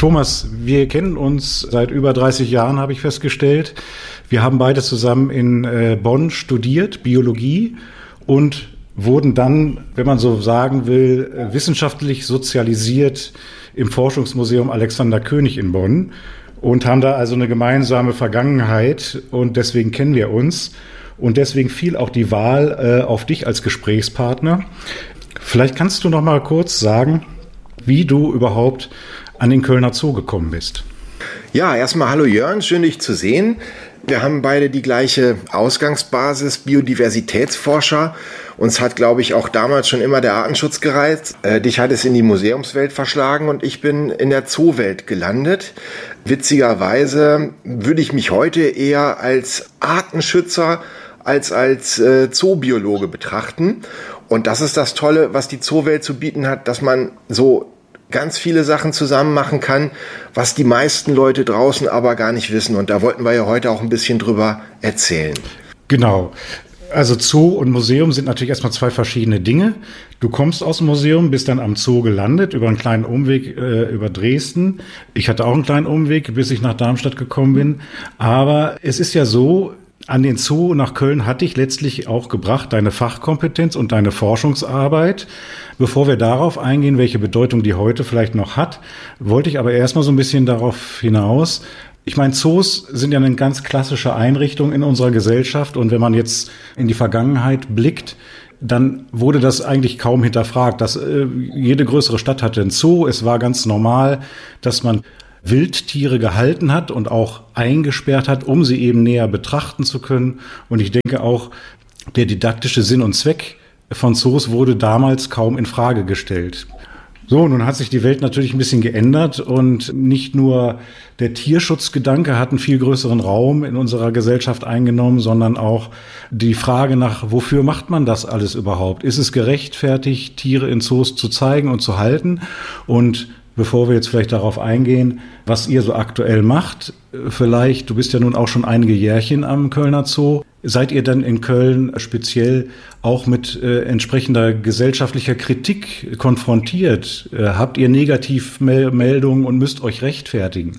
Thomas, wir kennen uns seit über 30 Jahren, habe ich festgestellt. Wir haben beide zusammen in Bonn studiert, Biologie, und wurden dann, wenn man so sagen will, wissenschaftlich sozialisiert im Forschungsmuseum Alexander König in Bonn und haben da also eine gemeinsame Vergangenheit und deswegen kennen wir uns. Und deswegen fiel auch die Wahl auf dich als Gesprächspartner. Vielleicht kannst du noch mal kurz sagen, wie du überhaupt an den Kölner Zoo gekommen bist. Ja, erstmal hallo Jörn, schön dich zu sehen. Wir haben beide die gleiche Ausgangsbasis, Biodiversitätsforscher. Uns hat, glaube ich, auch damals schon immer der Artenschutz gereizt. Dich hat es in die Museumswelt verschlagen und ich bin in der Zoowelt gelandet. Witzigerweise würde ich mich heute eher als Artenschützer als Zoobiologe betrachten. Und das ist das Tolle, was die Zoowelt zu bieten hat, dass man so ganz viele Sachen zusammen machen kann, was die meisten Leute draußen aber gar nicht wissen. Und da wollten wir ja heute auch ein bisschen drüber erzählen. Genau. Also Zoo und Museum sind natürlich erstmal zwei verschiedene Dinge. Du kommst aus dem Museum, bist dann am Zoo gelandet, über einen kleinen Umweg über Dresden. Ich hatte auch einen kleinen Umweg, bis ich nach Darmstadt gekommen bin. Aber es ist ja so, an den Zoo nach Köln hat dich letztlich auch gebracht, deine Fachkompetenz und deine Forschungsarbeit. Bevor wir darauf eingehen, welche Bedeutung die heute vielleicht noch hat, wollte ich aber erstmal so ein bisschen darauf hinaus. Ich meine, Zoos sind ja eine ganz klassische Einrichtung in unserer Gesellschaft. Und wenn man jetzt in die Vergangenheit blickt, dann wurde das eigentlich kaum hinterfragt. Jede größere Stadt hatte einen Zoo. Es war ganz normal, dass man Wildtiere gehalten hat und auch eingesperrt hat, um sie eben näher betrachten zu können. Und ich denke auch, der didaktische Sinn und Zweck von Zoos wurde damals kaum in Frage gestellt. So, nun hat sich die Welt natürlich ein bisschen geändert und nicht nur der Tierschutzgedanke hat einen viel größeren Raum in unserer Gesellschaft eingenommen, sondern auch die Frage nach, wofür macht man das alles überhaupt? Ist es gerechtfertigt, Tiere in Zoos zu zeigen und zu halten? Und bevor wir jetzt vielleicht darauf eingehen, was ihr so aktuell macht, vielleicht, du bist ja nun auch schon einige Jährchen am Kölner Zoo, seid ihr dann in Köln speziell auch mit entsprechender gesellschaftlicher Kritik konfrontiert? Habt ihr Negativmeldungen und müsst euch rechtfertigen?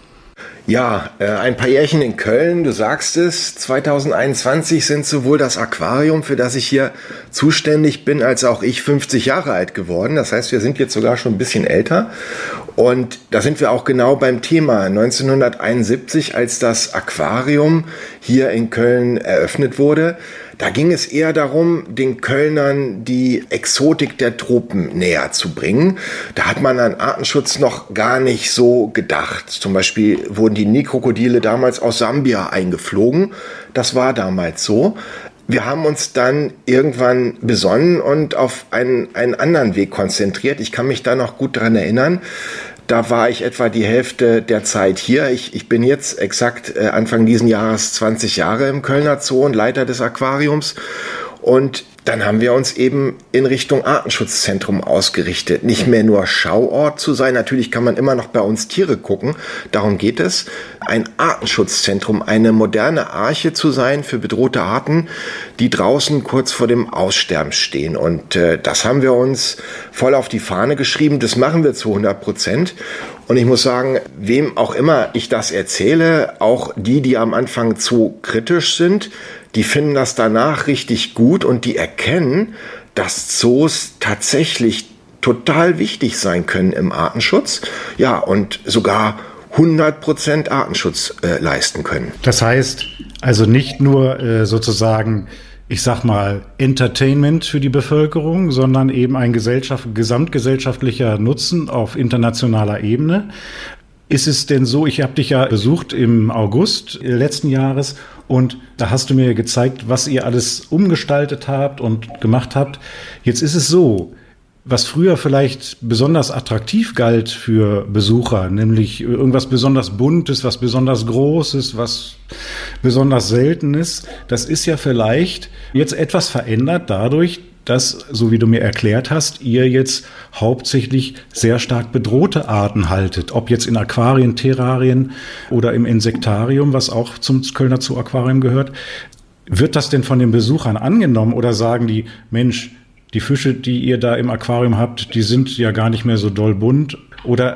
Ja, ein paar Jährchen in Köln, du sagst es, 2021 sind sowohl das Aquarium, für das ich hier zuständig bin, als auch ich 50 Jahre alt geworden. Das heißt, wir sind jetzt sogar schon ein bisschen älter. Und da sind wir auch genau beim Thema. 1971, als das Aquarium hier in Köln eröffnet wurde, da ging es eher darum, den Kölnern die Exotik der Tropen näher zu bringen. Da hat man an Artenschutz noch gar nicht so gedacht. Zum Beispiel wurden die Nilkrokodile damals aus Sambia eingeflogen. Das war damals so. Wir haben uns dann irgendwann besonnen und auf einen anderen Weg konzentriert. Ich kann mich da noch gut dran erinnern. Da war ich etwa die Hälfte der Zeit hier. Ich bin jetzt exakt Anfang diesen Jahres 20 Jahre im Kölner Zoo und Leiter des Aquariums. Und dann haben wir uns eben in Richtung Artenschutzzentrum ausgerichtet. Nicht mehr nur Schauort zu sein. Natürlich kann man immer noch bei uns Tiere gucken. Darum geht es. Ein Artenschutzzentrum, eine moderne Arche zu sein für bedrohte Arten, die draußen kurz vor dem Aussterben stehen. Und das haben wir uns voll auf die Fahne geschrieben. Das machen wir zu 100%. Und ich muss sagen, wem auch immer ich das erzähle, auch die am Anfang zu kritisch sind, die finden das danach richtig gut und die erkennen, dass Zoos tatsächlich total wichtig sein können im Artenschutz. Ja, und sogar 100% Artenschutz leisten können. Das heißt also nicht nur sozusagen, ich sag mal, Entertainment für die Bevölkerung, sondern eben ein gesamtgesellschaftlicher Nutzen auf internationaler Ebene. Ist es denn so, ich habe dich ja besucht im August letzten Jahres und da hast du mir gezeigt, was ihr alles umgestaltet habt und gemacht habt. Jetzt ist es so, was früher vielleicht besonders attraktiv galt für Besucher, nämlich irgendwas besonders Buntes, was besonders Großes, was besonders Seltenes, das ist ja vielleicht jetzt etwas verändert dadurch, dass, so wie du mir erklärt hast, ihr jetzt hauptsächlich sehr stark bedrohte Arten haltet. Ob jetzt in Aquarien, Terrarien oder im Insektarium, was auch zum Kölner Zoo Aquarium gehört. Wird das denn von den Besuchern angenommen oder sagen die, Mensch, die Fische, die ihr da im Aquarium habt, die sind ja gar nicht mehr so doll bunt? Oder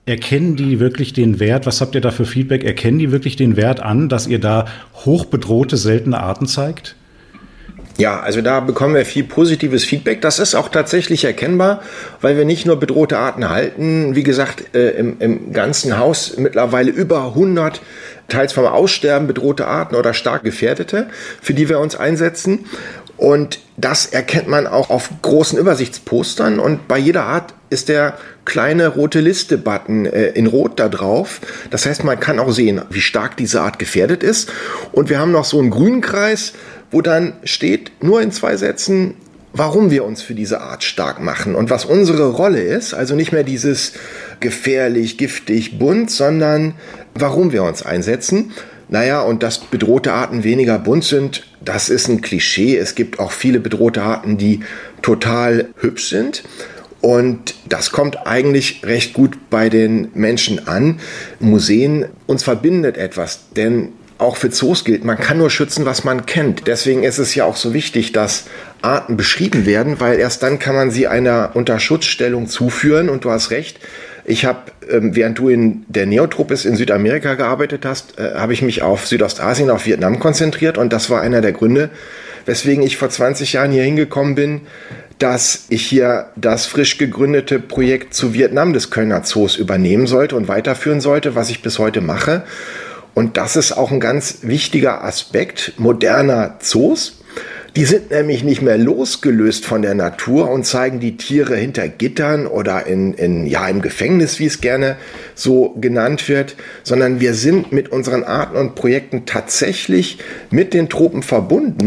erkennen die wirklich den Wert? Was habt ihr da für Feedback? Erkennen die wirklich den Wert an, dass ihr da hochbedrohte, seltene Arten zeigt? Ja, also da bekommen wir viel positives Feedback. Das ist auch tatsächlich erkennbar, weil wir nicht nur bedrohte Arten halten. Wie gesagt, im ganzen Haus mittlerweile über 100 teils vom Aussterben bedrohte Arten oder stark gefährdete, für die wir uns einsetzen. Und das erkennt man auch auf großen Übersichtspostern. Und bei jeder Art ist der kleine rote Liste-Button in Rot da drauf. Das heißt, man kann auch sehen, wie stark diese Art gefährdet ist. Und wir haben noch so einen grünen Kreis, wo dann steht, nur in 2 Sätzen, warum wir uns für diese Art stark machen und was unsere Rolle ist. Also nicht mehr dieses gefährlich, giftig, bunt, sondern warum wir uns einsetzen. Naja, und dass bedrohte Arten weniger bunt sind, das ist ein Klischee. Es gibt auch viele bedrohte Arten, die total hübsch sind. Und das kommt eigentlich recht gut bei den Menschen an. Museen, uns verbindet etwas, denn auch für Zoos gilt, man kann nur schützen, was man kennt. Deswegen ist es ja auch so wichtig, dass Arten beschrieben werden, weil erst dann kann man sie einer Unterschutzstellung zuführen. Und du hast recht, ich habe, während du in der Neotropis in Südamerika gearbeitet hast, habe ich mich auf Südostasien, auf Vietnam konzentriert. Und das war einer der Gründe, weswegen ich vor 20 Jahren hier hingekommen bin, dass ich hier das frisch gegründete Projekt zu Vietnam des Kölner Zoos übernehmen sollte und weiterführen sollte, was ich bis heute mache. Und das ist auch ein ganz wichtiger Aspekt moderner Zoos. Die sind nämlich nicht mehr losgelöst von der Natur und zeigen die Tiere hinter Gittern oder im Gefängnis, wie es gerne so genannt wird, sondern wir sind mit unseren Arten und Projekten tatsächlich mit den Tropen verbunden.